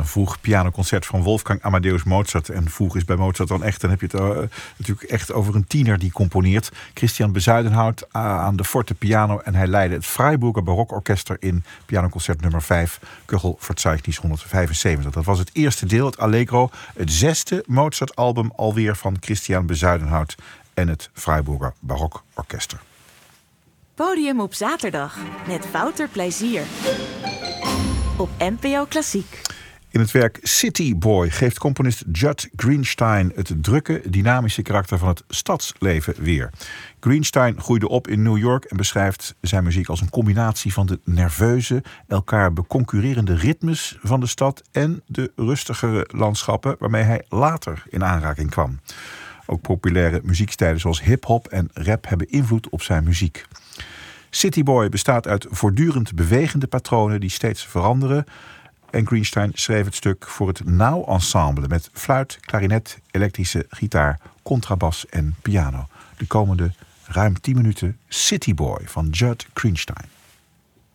een vroeg pianoconcert van Wolfgang Amadeus Mozart. En vroeg is bij Mozart dan echt, dan heb je het natuurlijk echt over een tiener die componeert. Christian Bezuidenhout aan de forte piano. En hij leidde het Freiburger Barokorkester in pianoconcert nummer 5, Köchelverzeichnis 175. Dat was het eerste deel, het Allegro. Het 6e Mozart-album alweer van Christian Bezuidenhout en het Freiburger Barokorkester. Podium op zaterdag met Wouter Plezier op NPO Klassiek. In het werk City Boy geeft componist Judd Greenstein het drukke, dynamische karakter van het stadsleven weer. Greenstein groeide op in New York en beschrijft zijn muziek als een combinatie van de nerveuze, elkaar beconcurrerende ritmes van de stad en de rustigere landschappen waarmee hij later in aanraking kwam. Ook populaire muziekstijlen zoals hip-hop en rap hebben invloed op zijn muziek. City Boy bestaat uit voortdurend bewegende patronen die steeds veranderen. En Greenstein schreef het stuk voor het Now Ensemble met fluit, klarinet, elektrische gitaar, contrabas en piano. De komende ruim 10 minuten City Boy van Judd Greenstein.